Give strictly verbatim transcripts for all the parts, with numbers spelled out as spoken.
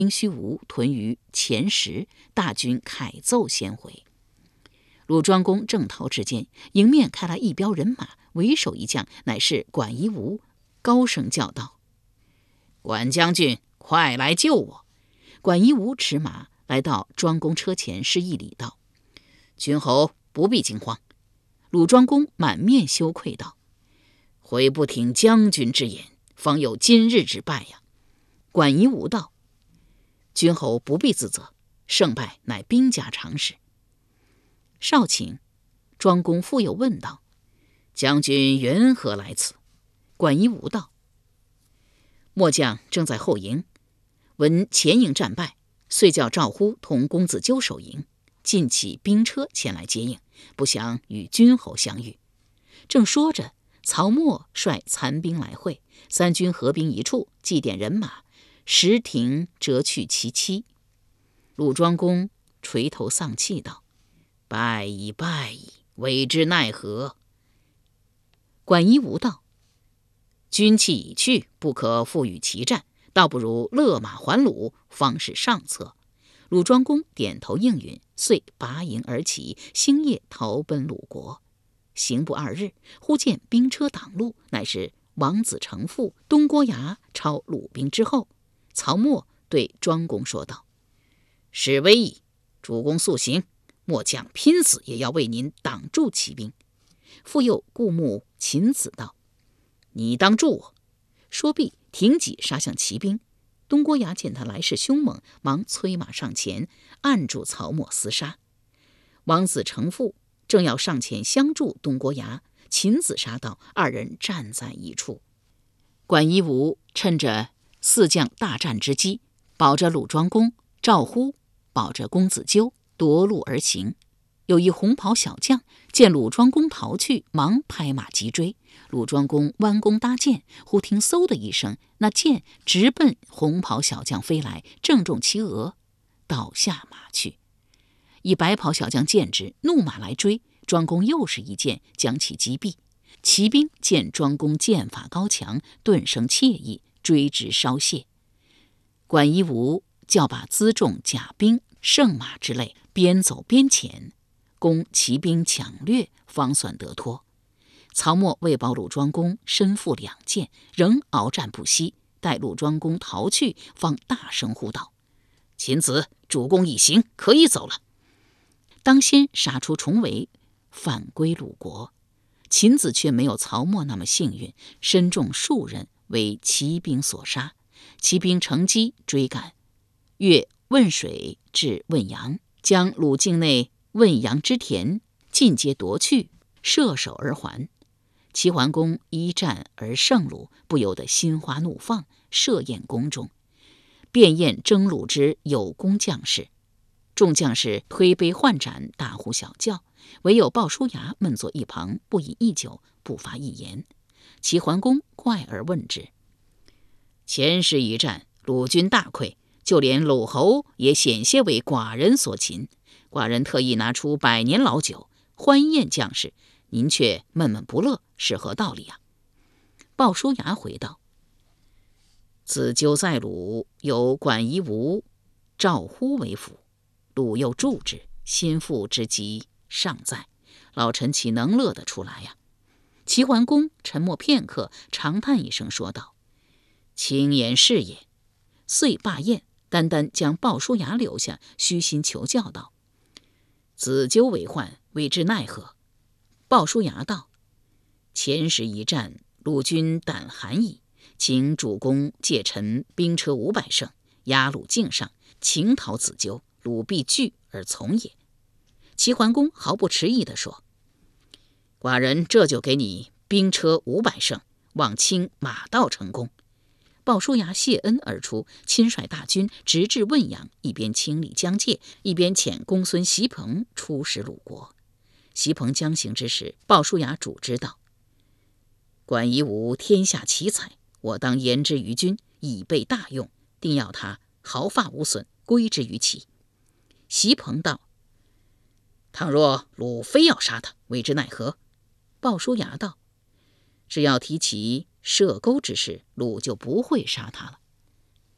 因虚无屯于前石，大军凯奏先回。鲁庄公正逃之间，迎面开来一彪人马，为首一将乃是管夷吾，高声叫道：“管将军，快来救我！”管夷吾驰马来到庄公车前，施一礼道：“君侯不必惊慌。”鲁庄公满面羞愧道：“悔不听将军之言，方有今日之败呀。”管夷吾道：“君侯不必自责，胜败乃兵家常事。”少顷，庄公复又问道：“将军缘何来此？”管夷吾道：“末将正在后营，闻前营战败，遂叫赵乎同公子纠守营，进起兵车前来接应，不想与君侯相遇。”正说着，曹沫率残兵来会，三军合兵一处，祭奠人马，时停折去其妻。鲁庄公垂头丧气道：“败矣，败矣，委之奈何？”管夷吾道：“军器已去，不可复与其战，倒不如勒马还鲁，方是上策。”鲁庄公点头应允，遂拔营而起，星夜逃奔鲁国。行不二日，忽见兵车挡路，乃是王子成父东郭牙超鲁兵之后。曹沫对庄公说道：“事危矣，主公速行，末将拼死也要为您挡住骑兵。”复又顾目秦子道：“你当助我。”说毕，挺戟杀向骑兵。东郭牙见他来势凶猛，忙催马上前，按住曹沫厮杀。王子成父正要上前相助东郭牙，秦子杀到，二人战在一处。管夷吾趁着四将大战之机，保着鲁庄公，赵乎保着公子纠，夺路而行。有一红袍小将见鲁庄公逃去，忙拍马急追。鲁庄公弯弓搭箭，忽听嗖的一声，那箭直奔红袍小将飞来，正中其额，倒下马去。一白袍小将见之，怒马来追，庄公又是一箭将其击毙。骑兵见庄公剑法高强，顿生怯意，追之稍懈。管夷吾叫把辎重甲兵圣马之类边走边遣，攻骑兵抢掠，方算得脱。曹沫为保鲁庄公，身负两箭，仍鏖战不息。待鲁庄公逃去，方大声呼道：“秦子，主公一行，可以走了。”当先杀出重围，返归鲁国。秦子却没有曹沫那么幸运，身中数人，为骑兵所杀。骑兵乘机追赶，越汶水至汶阳，将鲁境内汶阳之田尽皆夺去，射手而还。齐桓公一战而胜鲁，不由得心花怒放，设宴宫中，便宴征虏之有功将士。众将士推杯换盏，大呼小叫，唯有鲍叔牙闷坐一旁，不饮一酒，不发一言。齐桓公怪而问之：“前时一战，鲁军大溃，就连鲁侯也险些为寡人所擒。寡人特意拿出百年老酒欢宴将士，您却闷闷不乐，是何道理啊？”鲍叔牙回道：“自纠在鲁，有管夷吾、赵乎为辅，鲁又助之，心腹之急尚在，老臣岂能乐得出来呀？”齐桓公沉默片刻，长叹一声说道：“轻言是也。”遂罢宴，单单将鲍叔牙留下，虚心求教道：“子纠为患，为之奈何？”鲍叔牙道：“前时一战，鲁军胆寒矣，请主公借臣兵车五百乘，压鲁境上，请讨子纠，鲁必惧而从也。”齐桓公毫不迟疑地说：“寡人这就给你兵车五百乘，望卿马到成功。”鲍叔牙谢恩而出，亲率大军直至汶阳，一边清理疆界，一边遣公孙袭彭出使鲁国。袭彭将行之时，鲍叔牙主之道：“管夷吾天下奇才，我当言之于君，以备大用，定要他毫发无损，归之于齐。”袭彭道：“倘若鲁非要杀他，为之奈何？”鲍叔牙道：“只要提起射钩之事，鲁就不会杀他了。”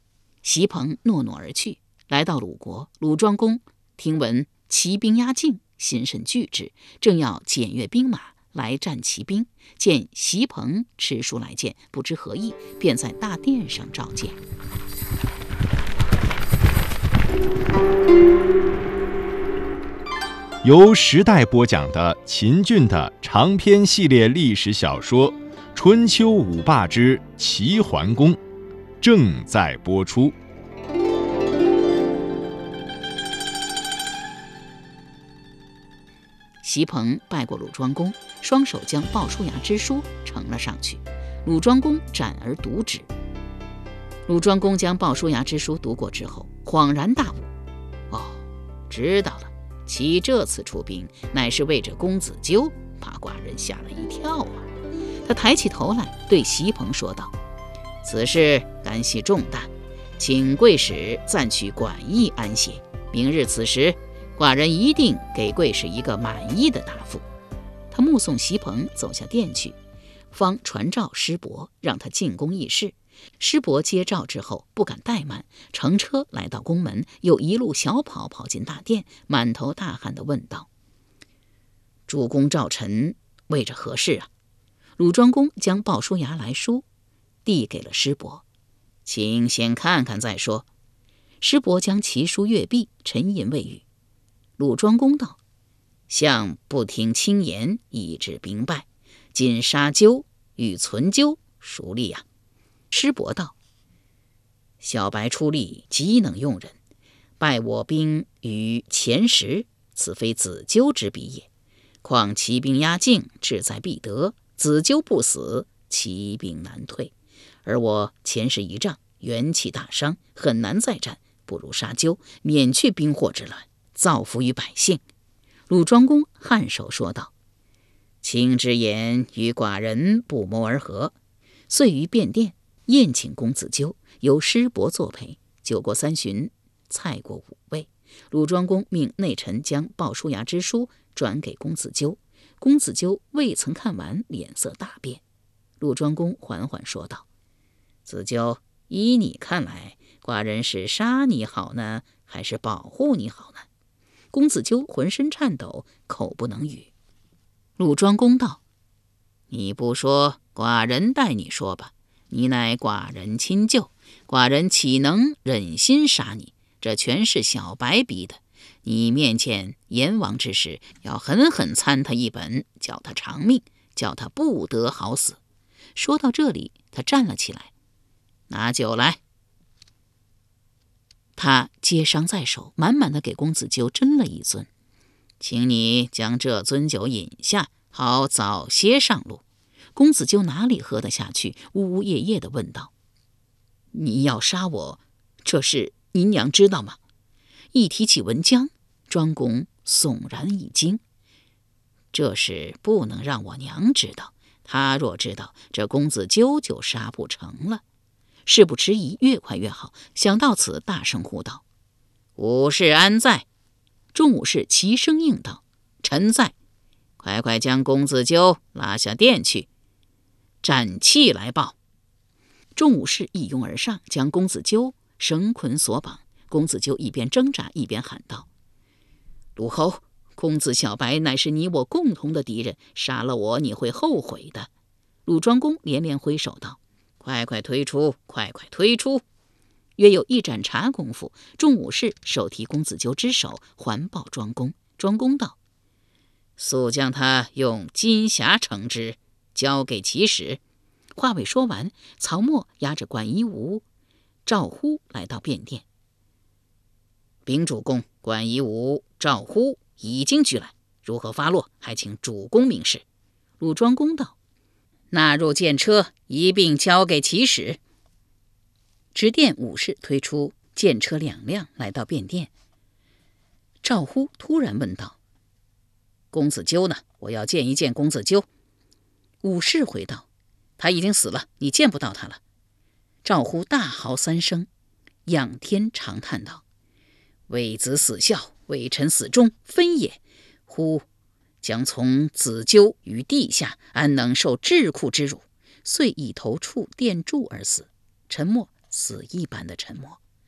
席鹏诺诺而去，来到鲁国。鲁庄公听闻齐兵压境，心甚惧之，正要检阅兵马来战齐兵，见席鹏持书来见，不知何意，便在大殿上召见。 由时代播讲的秦俊的长篇系列历史小说《春秋五霸之齐桓公》正在播出。 席鹏拜过鲁庄公，双手将鲍叔牙之书呈了上去。鲁庄公展而读之。鲁庄公将鲍叔牙之书读过之后，恍然大悟：哦，知道了，其这次出兵乃是为着公子纠，把寡人吓了一跳啊！他抬起头来，对席鹏说道：“此事干系重大，请贵使暂去馆驿安歇。明日此时，寡人一定给贵使一个满意的答复。”他目送席鹏走下殿去，方传召师伯，让他进宫议事。师伯接诏之后，不敢怠慢，乘车来到宫门，又一路小跑跑进大殿，满头大汗地问道：“主公召臣为着何事啊？”鲁庄公将鲍叔牙来书递给了师伯，请先看看再说。师伯将其书阅毕，沉吟未语。鲁庄公道：“相不听轻言，以致兵败，今杀纠与存纠，孰利呀？”师伯道：“小白出力，极能用人，败我兵于前时，此非子纠之比也。况齐兵压境，志在必得，子纠不死，齐兵难退。而我前时一仗，元气大伤，很难再战，不如杀纠，免去兵祸之乱，造福于百姓。”鲁庄公颔首说道：“卿之言与寡人不谋而合。”遂于便殿宴请公子纠，由师伯作陪。酒过三巡，菜过五味。鲁庄公命内臣将鲍叔牙之书转给公子纠。公子纠未曾看完，脸色大变。鲁庄公缓缓说道：“子纠，依你看来，寡人是杀你好呢，还是保护你好呢？”公子纠浑身颤抖，口不能语。鲁庄公道：“你不说，寡人代你说吧。你乃寡人亲舅，寡人岂能忍心杀你？这全是小白逼的。你面见阎王之时，要狠狠参他一本，叫他偿命，叫他不得好死。”说到这里，他站了起来：“拿酒来。”他接觞在手，满满的给公子纠斟了一樽：“请你将这樽酒饮下，好早些上路。”公子纠哪里喝得下去，呜呜咽咽地问道：“你要杀我，这事您娘知道吗？”一提起文姜，庄公悚然一惊：“这事不能让我娘知道，她若知道，这公子纠就杀不成了。”事不迟疑，越快越好。想到此，大声呼道：“武士安在？”众武士齐声应道：“臣在。”快快将公子纠拉下殿去，斩器来报。众武士一拥而上，将公子纠绳捆索绑。公子纠一边挣扎一边喊道：“鲁侯，公子小白乃是你我共同的敌人，杀了我你会后悔的。”鲁庄公连连挥手道：“快快推出，快快推出！”约有一盏茶功夫，众武士手提公子纠之手，环抱庄公。庄公道：“速将他用金匣盛之，交给齐使。”话未说完，曹沫押着管夷吾、赵乎来到便殿。禀主公，管夷吾、赵乎已经拘来，如何发落，还请主公明示。鲁庄公道：“纳入剑车，一并交给齐使。”执殿武士推出剑车两辆，来到便殿。赵乎突然问道：“公子纠呢？我要见一见公子纠。”武士回道：“他已经死了，你见不到他了。”赵乎大嚎三声，仰天长叹道：“为子死孝，为臣死忠，分也。乎将从子纠于地下，安能受治库之辱？”遂一头触殿柱而死。沉默，死一般的沉默。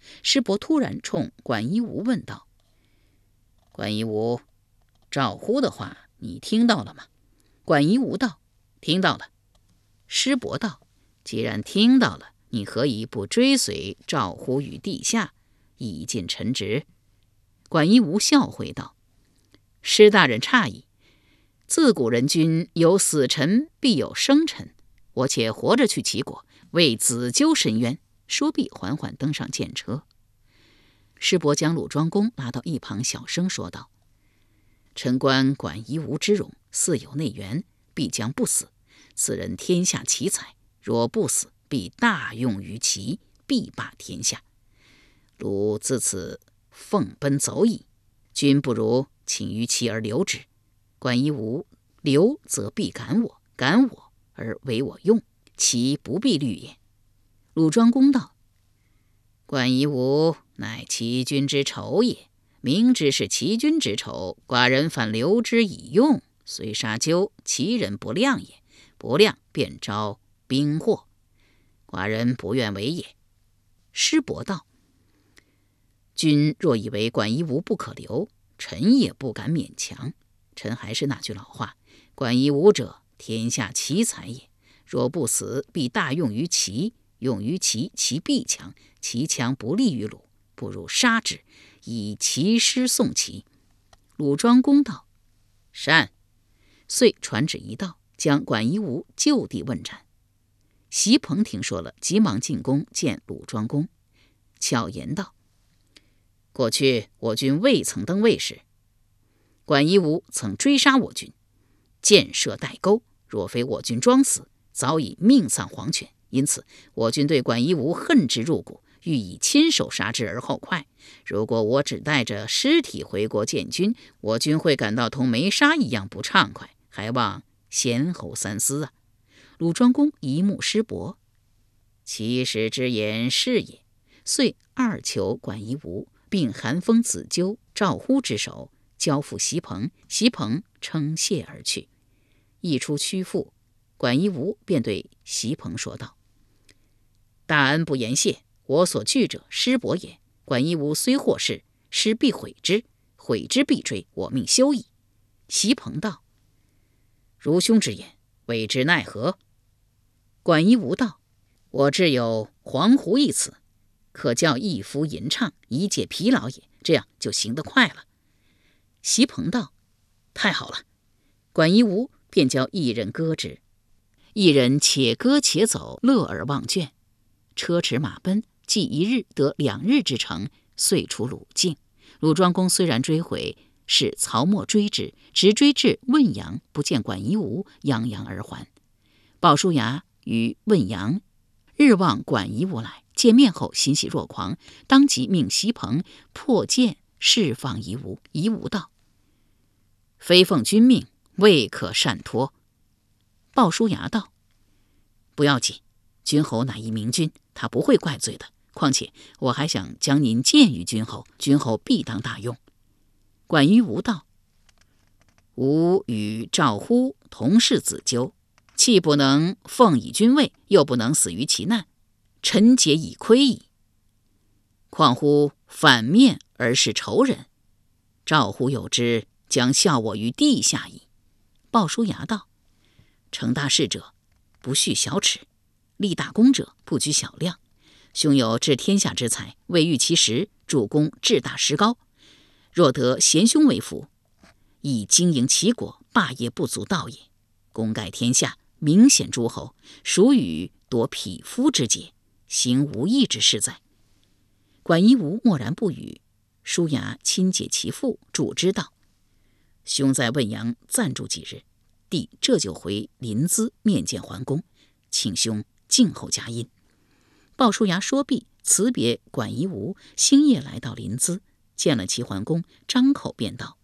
师伯突然冲管夷吾问道：“管夷吾，赵呼的话你听到了吗？”管夷吾道：“听到了。”师伯道：“既然听到了，你何以不追随赵呼于地下，以尽臣职？”管夷吾笑回道：“师大人诧异，自古人君有死臣必有生臣，我且活着去齐国，为子纠申冤。”说毕，缓缓登上剑车。师伯将鲁庄公拉到一旁，小声说道：“臣观管夷吾之容，似有内援，必将不死。此人天下奇才，若不死，必大用于齐，必霸天下。鲁自此奉奔走矣，君不如请于齐而留之。管夷吾留，则必感我，感我而为我用，其不必虑也。”鲁庄公道：“管夷吾乃齐君之仇也，明知是齐君之仇，寡人反留之以用，虽杀鸠，其人不量也，不量便招兵祸，寡人不愿为也。”师伯道：“君若以为管夷吾不可留，臣也不敢勉强。臣还是那句老话，管夷吾者，天下奇才也，若不死，必大用于齐，用于齐，齐必强，齐强不利于鲁，不如杀之，以齐师送齐。”鲁庄公道：“善。”遂传旨一道，将管夷吾就地问斩。席鹏听说了，急忙进宫见鲁庄公，巧言道：“过去我军未曾登位时，管夷吾曾追杀我军，箭射带钩，若非我军装死，早已命丧黄泉。因此我军对管夷吾恨之入骨，欲以亲手杀之而后快。如果我只带着尸体回国见君，我军会感到同没杀一样不畅快，还望先后三思啊。”鲁庄公一目师伯，其实之言是也。遂二求管夷吾，并韩封子纠、赵呼之首，交付席鹏。席鹏称谢而去。一出曲阜，管夷吾便对席鹏说道：“大恩不言谢，我所惧者师伯也。管夷吾虽获释，师必悔之，悔之必追，我命休矣。”席鹏道：“如兄之言，未知奈何？”管夷吾道：“我只有黄鹄一词，可叫一夫吟唱，以解疲劳也，这样就行得快了。”席鹏道：“太好了。”管夷吾便教一人歌之，一人且歌且走，乐而忘倦。车驰马奔，既一日得两日之程，遂出鲁境。鲁庄公虽然追回，使曹沫追之，直追至汶阳，不见管夷吾，泱泱而还。鲍叔牙于汶阳日望管夷吾来，见面后欣喜若狂，当即命席鹏破剑释放夷吾。夷吾道：“非奉君命，未可擅脱。”鲍叔牙道：“不要紧，君侯乃一明君，他不会怪罪的。况且我还想将您荐于君侯，君侯必当大用。”管夷吾道：“吾与赵呼同是子纠，既不能奉以君位，又不能死于其难，臣节已亏矣。况乎反面而是仇人，赵呼有之，将笑我于地下矣。”鲍叔牙道：“成大事者，不恤小耻；立大功者，不居小量。兄有治天下之才，未遇其时，主公志大识高。若得贤兄为辅，以经营齐国，霸业不足道也。功盖天下，明显诸侯，孰与夺匹夫之节，行无义之事哉？”管夷吾默然不语。叔牙亲解其父，主之道：“兄在汶阳暂住几日，弟这就回临淄面见桓公，请兄静候佳音。”鲍叔牙说毕，辞别管夷吾，星夜来到临淄，见了齐桓公，张口便道：“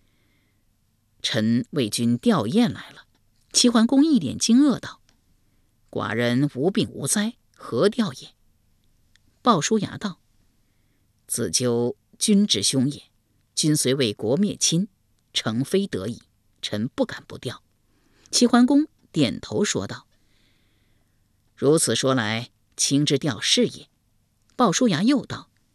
臣为君吊唁来了。”齐桓公一脸惊愕道：“寡人无病无灾，何吊也？”鲍叔牙道：“子纠君之兄也，君虽为国灭亲，诚非得已，臣不敢不吊。”齐桓公点头说道：“如此说来，卿之吊是也。”鲍叔牙又道：“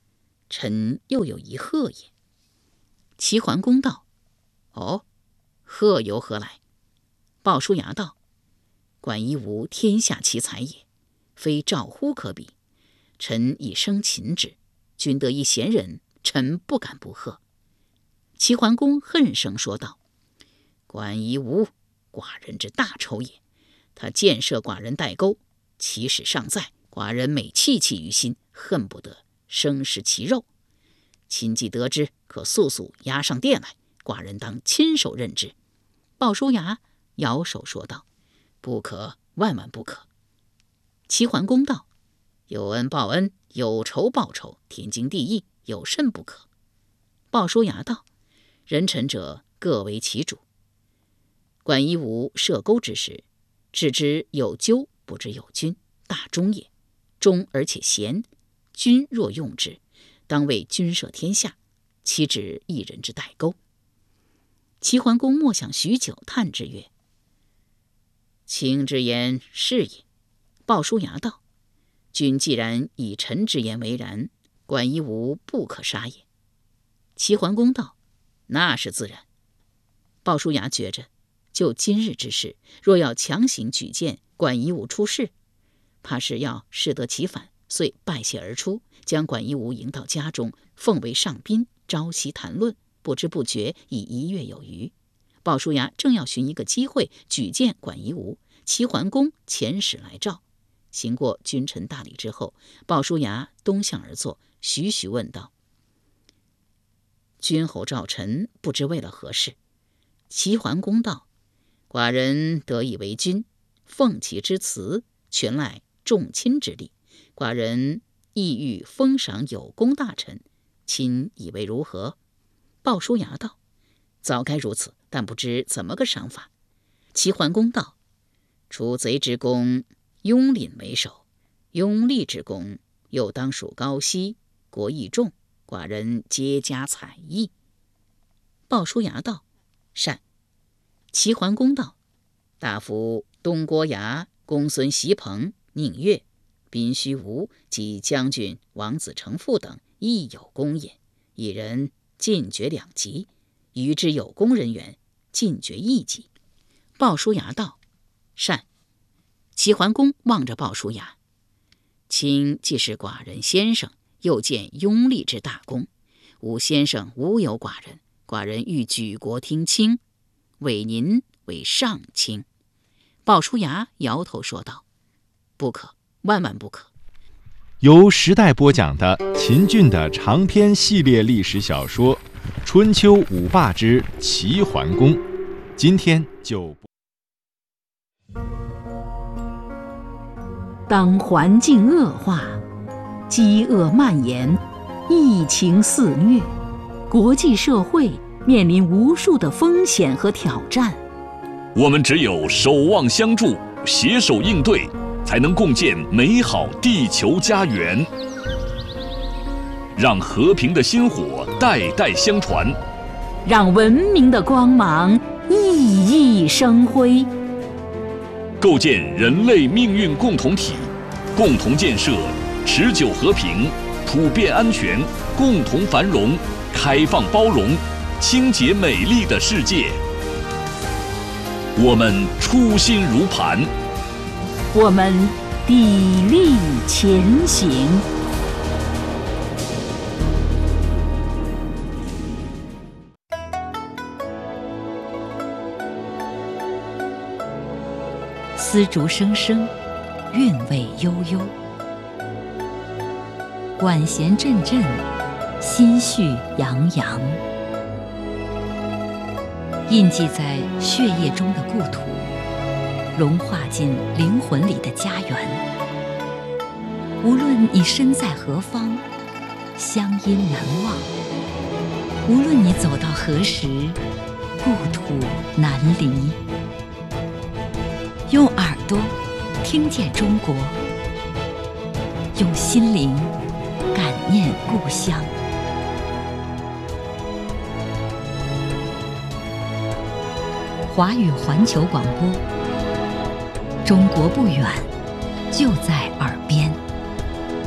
臣又有一贺也。”齐桓公道：“哦，贺由何来？”鲍叔牙道：“管夷吾天下奇才也，非赵乎可比。臣以生擒之，君得一贤人，臣不敢不贺。”齐桓公恨声说道：“管夷吾，寡人之大仇也。他箭射寡人代沟，其使尚在，寡人每戚戚于心，恨不得生食其肉。亲既得知，可速速押上殿来，寡人当亲手任之。”鲍叔牙摇手说道：“不可，万万不可。”齐桓公道：“有恩报恩，有仇报仇，天经地义，有甚不可？”鲍叔牙道：“人臣者各为其主。管夷吾射钩之时，只知有咎，不知有君，大忠也。忠而且贤，君若用之，当为君摄天下，岂止一人之代沟？”齐桓公默想许久，叹之曰：“卿之言是也。”鲍叔牙道：“君既然以臣之言为然，管夷吾不可杀也。”齐桓公道：“那是自然。”鲍叔牙觉着，就今日之事，若要强行举荐管夷吾出仕，怕是要适得其反，遂败谢而出，将管夷吾迎到家中，奉为上宾，朝夕谈论，不知不觉已一月有余。鲍叔牙正要寻一个机会举荐管夷吾，齐桓公遣使来召。行过君臣大礼之后，鲍叔牙东向而坐，徐徐问道：“君侯召臣，不知为了何事？”齐桓公道：“寡人得以为君，奉其之辞，全赖众亲之力。寡人意欲封赏有功大臣，亲以为如何？”鲍叔牙道：“早该如此，但不知怎么个赏法。”齐桓公道：“除贼之功，拥廪为首；拥吏之功，又当属高息，国益重，寡人皆加采邑。”鲍叔牙道：“善。”齐桓公道：“大夫东郭牙、公孙袭彭、宁越、宾须吴及将军王子成父等亦有功也，一人进爵两级，余之有功人员进爵一级。”鲍叔牙道：“善。”齐桓公望着鲍叔牙：“卿既是寡人先生，又见拥吏之大功，吾先生无有寡人，寡人欲举国听卿，委您为上卿。”鲍叔牙摇头说道：“不可，万万不可。” 由时代播讲的秦俊的长篇系列历史小说《春秋五霸之齐桓公》，今天就当环境恶化，饥饿蔓延，疫情肆虐，国际社会面临无数的风险和挑战。 我们只有守望相助，携手应对，才能共建美好地球家园，让和平的薪火代代相传， 让文明的光芒熠熠生辉， 构建人类命运共同体，共同建设持久和平、普遍安全、共同繁荣、开放包容、清洁美丽的世界。我们初心如磐， 我们砥砺前行。丝竹声声，韵味悠悠；管弦阵阵，心绪洋洋。印记在血液中的故土，融化进灵魂里的家园。无论你身在何方，乡音难忘；无论你走到何时，故土难离。用耳朵听见中国，用心灵感念故乡。华语环球广播，中国不远，就在